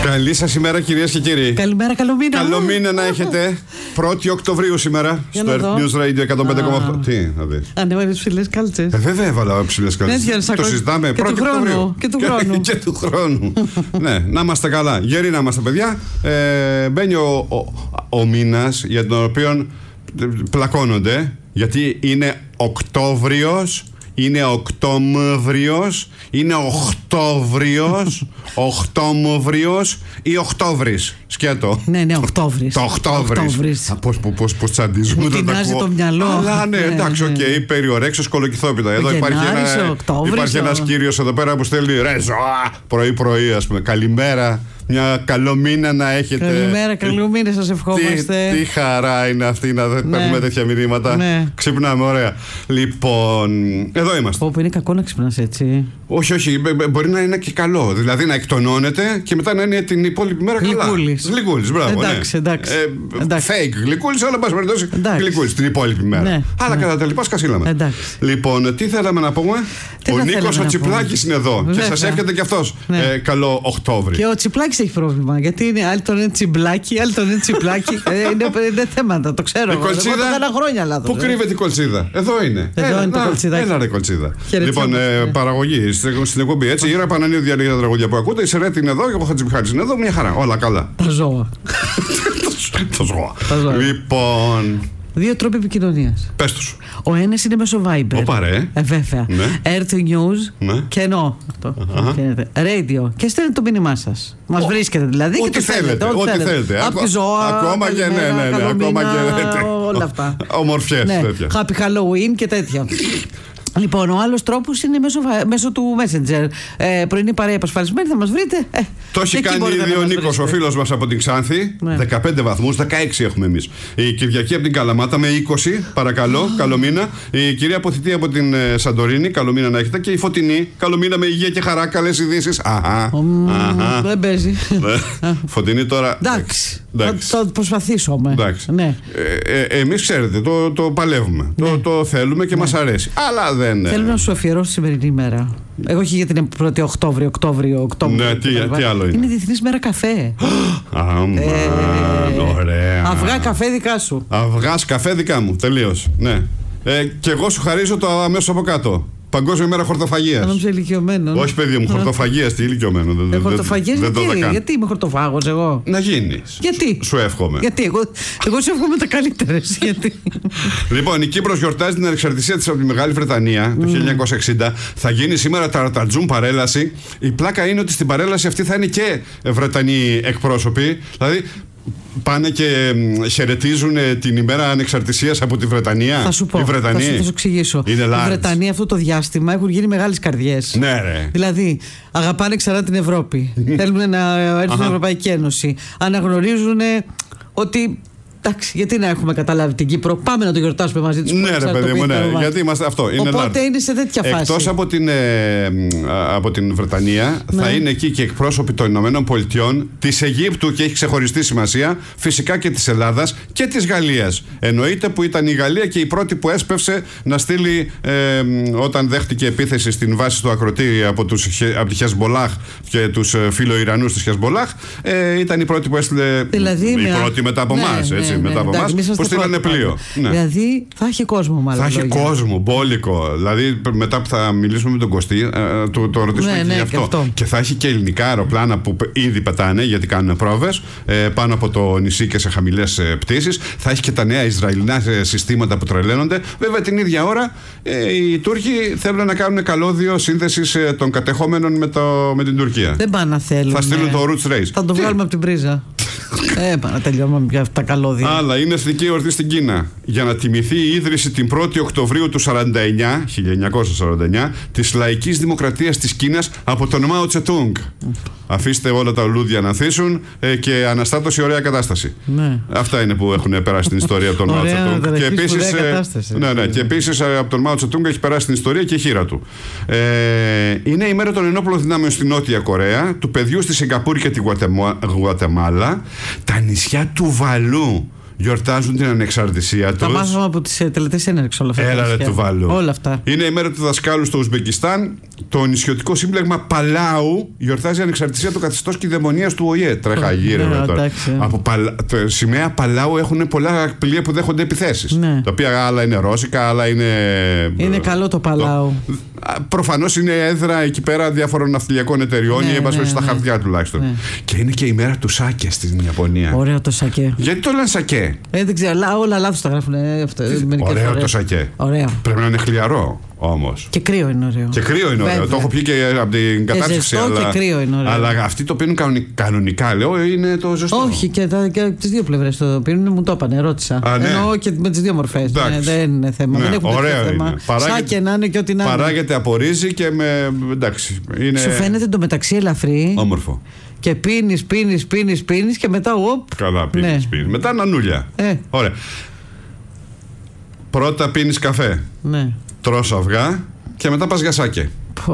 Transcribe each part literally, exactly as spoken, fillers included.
Καλή σας ημέρα, κυρίες και κύριοι. Καλημέρα, καλό μήνα. Καλό μήνα να έχετε. πρώτη Οκτωβρίου σήμερα στο Earth News Radio εκατόν πέντε κόμμα οκτώ. Τι να δεις. Ανέβαλες ψηλές κάλτσες. Ε, βέβαια έβαλα ψηλές κάλτσες. Το συζητάμε πρώτη Οκτωβρίου. Και του χρόνου. Και του χρόνου. Ναι, να είμαστε καλά. Γεροί να είμαστε, παιδιά. Ε, μπαίνει ο, ο, ο μήνας για τον οποίο πλακώνονται, γιατί είναι Οκτώβριος. Είναι Οκτώβριος, είναι Οκτώβριος, Οκτώβριος ή Οκτώβρης. Σκέτο. Ναι, ναι, Οκτώβρης. Το Οκτώβρης. Πώς, πώς, πώς τσαντίζουμε. Μου τεινάζει το μυαλό. Αλλά ναι, εντάξει, οκ, okay, περιορέξω κολοκυθόπιτα. Εδώ υπάρχει, ένα, υπάρχει ένας κύριος εδώ πέρα που στέλνει ρε ζωά, πρωί-πρωί, ας πούμε. Καλημέρα. Μια καλό μήνα να έχετε. Καλημέρα, καλό μήνα σας ευχόμαστε. Τι, τι χαρά είναι αυτή να δεν ναι. έχουμε τέτοια μηνύματα. Ναι. Ξυπνάμε, ωραία. Λοιπόν, εδώ είμαστε. Όπου είναι κακό να ξυπνάς έτσι. Όχι, όχι, μπορεί να είναι και καλό. Δηλαδή να εκτονώνεται και μετά να είναι την υπόλοιπη μέρα καλά. Γλυκούλης. Γλυκούλης, μπράβο. Εντάξει, ναι. εντάξει. Ε, εντάξει. Fake γλυκούλης, αλλά πάση περιπτώσει γλυκούλης την υπόλοιπη μέρα. Ναι. Αλλά ναι. κατά τα λοιπά σκασίλαμε. Εντάξει. Λοιπόν, τι θέλαμε να πούμε. Τι ο Νίκος ο Τσιπλάκης είναι εδώ. Βέβαια. Και σας έρχεται κι αυτός. Ναι. Ε, καλό Οκτώβρη. Και ο Τσιπλάκης έχει πρόβλημα. Γιατί είναι άλλοι τον είναι τσιμπλάκι, άλλοι τον είναι τσιπλάκι. ε, είναι, είναι θέματα, το ξέρω. Εγώ το έκανα χρόνια λάθος. Πού κρύβεται η κολτσίδα? Εδώ είναι. Εδώ έλα, είναι το κολτσιδάκι. Έλα ρε κολτσίδα. Χαιρετιόμαστε. Λοιπόν, ε, παραγωγή στην εκπομπή. Έτσι, η Ήρα Πανανίου διαλύει τα τραγούδια που ακούτε. Η Σερέτη είναι εδώ και ο Χατζημιχάλης είναι εδώ. Μια χαρά. Όλα καλά. Τα ζώα. Τα ζώα. Λοιπόν. Δύο τρόποι επικοινωνίας. Πες τους. Ο ένας είναι μέσω Viber. Ωπα ρε. Ε, βέβαια. Ναι. Earth News ναι. και ενώ αυτό. Radio. Και στέλνετε το μήνυμά σας. Μας oh. βρίσκετε δηλαδή. Ό,τι και θέλετε. Ό,τι θέλετε. θέλετε. Από τη ζώα. Ακόμα και ναι, ναι, ναι. Ακόμα και όλα αυτά. Ομορφιές ναι. τέτοια. Happy Halloween και τέτοια. Λοιπόν, ο άλλος τρόπος είναι μέσω, μέσω του Messenger. Ε, πρωινή παρέα επασφαλισμένη, θα μας βρείτε. Ε, το έχει κάνει ήδη ο Νίκος, ο φίλος μας από την Ξάνθη. Ναι. δεκαπέντε βαθμούς, δεκαέξι έχουμε εμείς. Η Κυριακή από την Καλαμάτα με είκοσι, παρακαλώ, oh. καλό μήνα. Η κυρία Ποθητή από την Σαντορίνη, καλό μήνα να έχετε. Και η Φωτεινή, καλό μήνα με υγεία και χαρά, καλές ειδήσεις. Αχα. Mm, αχα. Δεν παίζει. Φωτεινή τώρα. Εντάξει. Θα το προσπαθήσουμε. Ναι. Ε, ε, εμείς ξέρετε, το, το παλεύουμε. Ναι. Το, το θέλουμε και ναι. μας αρέσει. Αλλά δεν. Θέλω να σου αφιερώσω τη σημερινή ημέρα. Εγώ όχι γιατί είναι πρώτη Οκτώβριο, Οκτώβριο, Οκτώβριο. Ναι, τι, τι άλλο είναι. Είναι Διεθνής Μέρα Καφέ. Αμάν, ε, ωραία. Αυγά καφέ δικά σου. Αυγάς καφέ δικά μου, τελείως. Ναι. Ε, και εγώ σου χαρίζω το αμέσως από κάτω. Παγκόσμια ημέρα χορτοφαγίας. Νόμιζα ηλικιωμένο. Όχι, παιδί μου, χορτοφαγίας, τι ηλικιωμένο. Ε, χορτοφαγίας, γιατί, γιατί είμαι χορτοφάγος εγώ. Να γίνεις. Γιατί. Σου εύχομαι. Γιατί, εγώ, εγώ σου εύχομαι τα καλύτερα. Γιατί. Λοιπόν, η Κύπρος γιορτάζει την ανεξαρτησία της από τη Μεγάλη Βρετανία το χίλια εννιακόσια εξήντα. Θα γίνει σήμερα ταρατατζούμ παρέλαση. Η πλάκα είναι ότι στην παρέλαση αυτή θα είναι και Βρετανοί εκπρόσωποι. Δηλαδή. Πάνε και χαιρετίζουν την ημέρα ανεξαρτησίας από τη Βρετανία. Θα σου πω. Οι Βρετανοί. Θα σου, θα σου εξηγήσω. Οι Βρετανοί αυτό το διάστημα έχουν γίνει μεγάλες καρδιές. Ναι, ρε. Δηλαδή, αγαπάνε ξανά την Ευρώπη. Θέλουν να έρθουν στην Ευρωπαϊκή Ένωση. Αναγνωρίζουν ότι. Εντάξει, γιατί να έχουμε καταλάβει την Κύπρο, πάμε να το γιορτάσουμε μαζί τους. Ναι, ρε παιδί μου, ναι, γιατί είμαστε αυτό. Είναι Οπότε large. Είναι σε τέτοια φάση. Εκτός από την, ε, από την Βρετανία, ναι. θα είναι εκεί και εκπρόσωποι των Ηνωμένων Πολιτειών, της Αιγύπτου και έχει ξεχωριστή σημασία, φυσικά και της Ελλάδας και της Γαλλίας. Εννοείται που ήταν η Γαλλία και η πρώτη που έσπευσε να στείλει ε, όταν δέχτηκε επίθεση στην βάση του Ακροτήρι από, τους, από τη Χεσμπολάχ και τους φιλοϊρανούς της Χεσμπολάχ. Ε, ήταν η πρώτη που έστειλε. Δηλαδή, η πρώτη μετά από εμάς. Ναι, ναι, μετά από εμάς, που στείλανε πλοίο. Ναι. Δηλαδή θα έχει κόσμο, μάλλον. Θα έχει κόσμο, μπόλικο. Δηλαδή μετά που θα μιλήσουμε με τον Κωστή, το, το ρωτήσουμε ναι, και ναι, γι' αυτό. Και, αυτό. Και θα έχει και ελληνικά αεροπλάνα που ήδη πετάνε, γιατί κάνουν πρόβες ε, πάνω από το νησί και σε χαμηλές ε, πτήσεις. Θα έχει και τα νέα Ισραηλινά συστήματα που τρελαίνονται. Βέβαια την ίδια ώρα ε, οι Τούρκοι θέλουν να κάνουν καλώδιο σύνδεσης ε, των κατεχόμενων με, το, με την Τουρκία. Δεν πάνε να θέλουν. Θα στείλουν το Roots Race. Θα το βγάλουμε από την πρίζα. Ε, να τελειώνουμε πια τα καλώδια. Αλλά είναι εθνική εορτή στην Κίνα. Για να τιμηθεί η ίδρυση την πρώτη Οκτωβρίου του χίλια εννιακόσια σαράντα εννιά της λαϊκής δημοκρατίας της Κίνας από τον Μάο Τσετούγκ. Αφήστε όλα τα λουλούδια να θύσουν ε, και αναστάτωση, ωραία κατάσταση. Ναι. Αυτά είναι που έχουν περάσει στην ιστορία από τον Μάο Τσετούγκ. Και επίσης, ε, ναι, ναι, και επίσης ε, από τον Μάο Τσετούγκ έχει περάσει στην ιστορία και η χείρα του. Ε, είναι η μέρα των ενόπλων δυνάμεων στη Νότια Κορέα, του παιδιού στη Σιγκαπούρη και τη Γουατεμάλα, τα νησιά του Βαλού γιορτάζουν την ανεξαρτησία τους. Τα μάθαμε από τις τελετές έναρξης όλα αυτά. Έλα ρε του Βαλού. Όλα αυτά. Είναι η μέρα του δασκάλου στο Ουσμπεκιστάν, το νησιωτικό σύμπλεγμα Παλάου γιορτάζει ανεξαρτησία του καθεστώς και δαιμονίας του Ο Ε Ε. Τρέχα γύρω τώρα. Από παλα... το σημαία Παλάου έχουν πολλά πλοία που δέχονται επιθέσεις. Ναι. Τα οποία άλλα είναι ρώσικα, άλλα είναι. Είναι καλό το Παλάου. Το... Προφανώς είναι έδρα εκεί πέρα διάφορων ναυτιλιακών εταιριών, ναι, ή ναι, ναι, στα ναι. χαρτιά τουλάχιστον. Ναι. Και είναι και η μέρα του σάκε στην Ιαπωνία. Ωραίο το σακέ. Γιατί το λένε σακέ? Ε, δεν ξέρω, όλα λάθος τα γράφουν. Ε, αυτό, ωραίο φορές. Το σακέ. Ωραίο. Πρέπει να είναι χλιαρό όμως. Και κρύο είναι ωραίο. Και κρύο είναι ωραίο. Το έχω πει και από την κατάρτιση. Και ζεστό αλλά... και κρύο είναι ωραίο. Αλλά αυτοί το πίνουν κανονικά, λέω, είναι το ζεστό. Όχι, και, τα, και τις δύο πλευρές το πίνουν, μου το είπανε, ρώτησα. Α, ναι. Εννοώ και με τις δύο μορφές. Ναι, δεν είναι θέμα. Ναι, δεν έχουν ωραίο θέμα. Σάκε να είναι και ό,τι να είναι. Παράγεται από ρύζι και με. Εντάξει. Είναι... Σου φαίνεται το μεταξύ ελαφρύ. Όμορφο. Και πίνεις, πίνεις, πίνεις, πίνεις και μετά οπ. Καλά, πίνεις, ναι. πίνεις. Μετά νανούλια. Ε. Ωραία. Πρώτα πίνεις καφέ. Ναι. Τρως αυγά και μετά πας για σάκε.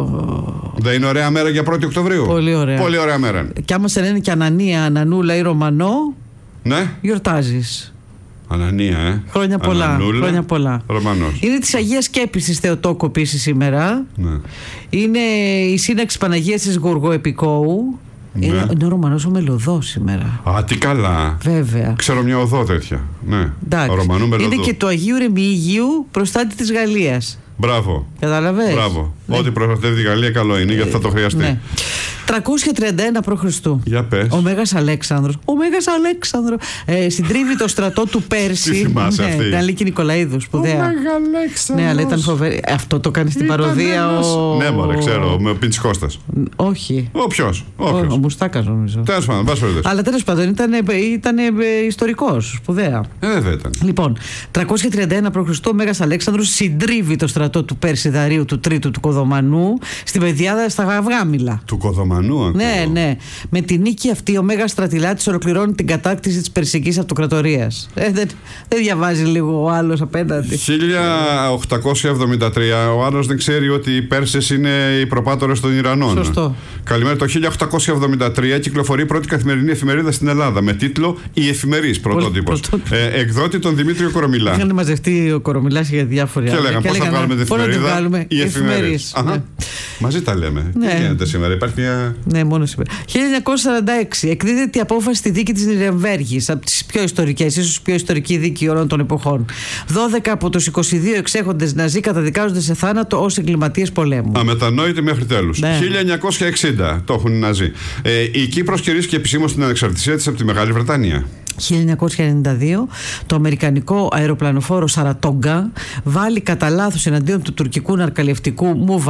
Πω. Δεν είναι ωραία μέρα για πρώτη Οκτωβρίου? Πολύ ωραία. Πολύ ωραία μέρα. Και άμα σε λένε και Ανανία, Ανανούλα ή Ρωμανό, ναι. Γιορτάζεις. Ανανία, ε. Χρόνια πολλά. Ανανούλα, χρόνια πολλά. Ρωμανός. Είναι της Αγίας Σκέπης της Θεοτόκου επίσης σήμερα. Ναι. Είναι η σύναξη Παναγίας της Γοργοεπικόου. Ναι. Είναι, είναι ο Ρωμανός ο Μελωδός σήμερα. Α, τι καλά. Βέβαια. Ξέρω μια οδό τέτοια. Ναι. Ο Ρωμανού Μελωδού. Είναι και το Αγίου Ρεμίγιου προστάτη της Γαλλίας. Μπράβο. Καταλαβαίνεις. Μπράβο. Ναι. Ό,τι προστατεύει τη Γαλλία καλό είναι, γιατί θα το χρειαστεί. Ναι. τριακόσια τριάντα ένα π.Χ. Για πες. Ο Μέγας Αλέξανδρος. Ο Μέγας Αλέξανδρος. Ε, συντρίβει το στρατό του Πέρση. Τι θυμάσαι αυτή? Την Αλίκη Νικολαίδου, σπουδαία. Ο Μέγας Ναι, αλλά ήταν φοβερή. Αυτό το κάνει στην παροδία ο. Ναι, μωρέ, ξέρω. Με ο Πίντς Κώστας. Όχι. Ο ποιος? Ο, ο Μουστάκας, νομίζω. Τέλος πάντων, πας φορές. Αλλά τέλος πάντων ήταν, ήταν ιστορικός, σπουδαία. Ε, βέβαια ήταν. Λοιπόν, τριακόσια τριάντα ένα π.Χ. ο Μέγας Αλέξανδρος συντρίβει το στρατό του Πέρση Δαρίου του Τρίτου του Κοδομανού στην Πεδιάδα στα Αυγάμιλα. Του Κοδομανού, ακούω. Ναι, ναι. Με τη νίκη αυτή ο Μέγας Στρατιλάτης ολοκληρώνει την κατάκτηση της Περσικής Αυτοκρατορίας. Ε, δεν, δεν διαβάζει λίγο ο άλλος απέναντι. χίλια οκτακόσια εβδομήντα τρία. Ο άλλος δεν ξέρει ότι οι Πέρσες είναι οι προπάτορες των Ιρανών. Σωστό. Καλημέρα. Το χίλια οκτακόσια εβδομήντα τρία κυκλοφορεί η πρώτη καθημερινή εφημερίδα στην Ελλάδα με τίτλο «Η Εφημερής», πρωτότυπος. Ε, εκδότη τον Δημήτριο Κορομιλά. Είχαν μαζευτεί ο Κορομιλάς για διάφορα. Και λέγανε πώς θα βγάλουμε την εφημερίδα. Η Εφημερής. Ναι. Μαζί τα λέμε. Ναι. Τι γίνεται σήμερα, υπάρχει μια. Ναι, μόνο σήμερα. χίλια εννιακόσια σαράντα έξι εκδίδεται η απόφαση στη δίκη της Νιρεμβέργης, από τις πιο ιστορικές, ίσως πιο ιστορική δίκη όλων των εποχών. δώδεκα από τους είκοσι δύο εξέχοντες Ναζί καταδικάζονται σε θάνατο ως εγκληματίες πολέμου. Αμετανόητοι μέχρι τέλους. Ναι. χίλια εννιακόσια εξήντα το έχουν οι Ναζί. Ε, η Κύπρος κηρύσσηκε επισήμως την ανεξαρτησία της από τη Μεγάλη Βρετανία. χίλια εννιακόσια ενενήντα δύο το αμερικανικό αεροπλανοφόρο Σαρατόγκα βάλει κατά λάθος εναντίον του τουρκικού ναρκαλιευτικού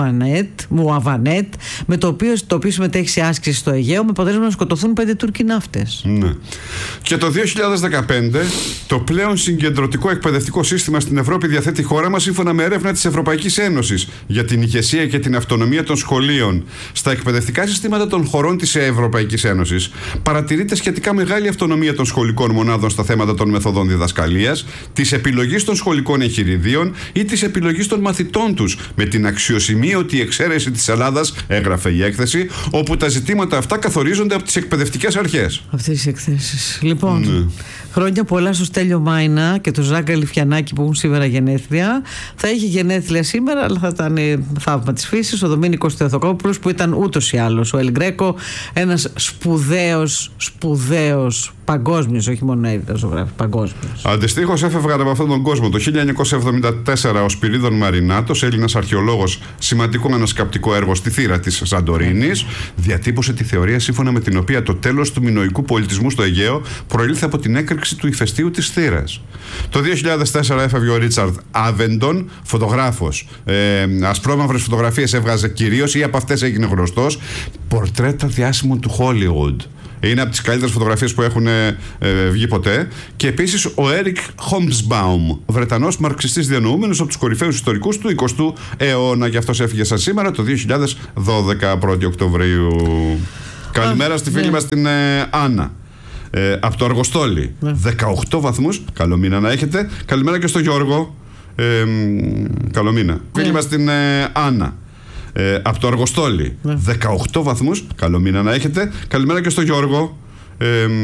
Μουαβανέτ, με το οποίο, το οποίο συμμετέχει σε άσκηση στο Αιγαίο, με αποτέλεσμα να σκοτωθούν πέντε Τούρκοι ναύτες. Ναι. Και το δύο χιλιάδες δεκαπέντε το πλέον συγκεντρωτικό εκπαιδευτικό σύστημα στην Ευρώπη διαθέτει η χώρα μας σύμφωνα με έρευνα της Ευρωπαϊκής Ένωσης για την ηγεσία και την αυτονομία των σχολείων. Στα εκπαιδευτικά συστήματα των χωρών της Ευρωπαϊκής Ένωσης παρατηρείται σχετικά μεγάλη αυτονομία των σχολικών μονάδων στα θέματα των μεθοδών διδασκαλίας, της επιλογής των σχολικών εγχειριδίων ή της επιλογής των μαθητών τους, με την αξιοσημείωτη εξαίρεση της Ελλάδας, έγραφε η έκθεση, όπου τα ζητήματα αυτά καθορίζονται από τις εκπαιδευτικές αρχές. Αυτές οι εκθέσεις. Λοιπόν, ναι. Χρόνια πολλά στο Στέλιο Μάινα και τον Ζάγκα Λιφιανάκη που έχουν σήμερα γενέθλια. Θα είχε γενέθλια σήμερα, αλλά θα ήταν θαύμα της φύσης. Ο Δομήνικος Θεοθοκόπουλος, που ήταν ούτως ή άλλως ο Ελ Γκρέκο, ένας σπουδαίος, σπουδαίος παγκόσμιος, όχι μόνο Έλληνας ζωγράφος, παγκόσμιος. Αντιστοίχως έφευγαν από αυτόν τον κόσμο. Το χίλια εννιακόσια εβδομήντα τέσσερα ο Σπυρίδων Μαρινάτος, Έλληνας αρχαιολόγος, σημαντικό ανασκαπτικό έργο στη θύρα της Σαντορίνης, διατύπωσε τη θεωρία σύμφωνα με την οποία το τέλος του μινωικού πολιτισμού στο Αιγαίο προήλθε από την έκρηξη του ηφαιστείου της θύρας. Το δύο χιλιάδες τέσσερα έφευγε ο Ρίτσαρντ Άβεντον, φωτογράφος. Ε, ασπρόμαυρες φωτογραφίες έβγαζε κυρίως ή από αυτές έγινε γνωστός. Πορτρέτα διάσημων του Hollywood. Είναι από τις καλύτερες φωτογραφίες που έχουν ε, ε, βγει ποτέ. Και επίσης ο Έρικ Χόμπσμπαουμ, Βρετανός μαρξιστής διανοούμενος από τους κορυφαίους ιστορικούς του εικοστού αιώνα. Και αυτός έφυγε σαν σήμερα το δύο χιλιάδες δώδεκα, πρώτη Οκτωβρίου. Καλημέρα στη φίλη μας την ε, Άννα. Ε, από το Αργοστόλι. Yeah. δεκαοκτώ βαθμούς. Καλό μήνα να έχετε. Καλημέρα και στο Γιώργο. Ε, καλό μήνα. Yeah. Φίλη μας την ε, Άννα. Ε, από το Αργοστόλι. Yeah. δεκαοκτώ βαθμούς. Καλό μήνα να έχετε. Καλημέρα και στο Γιώργο. Ε,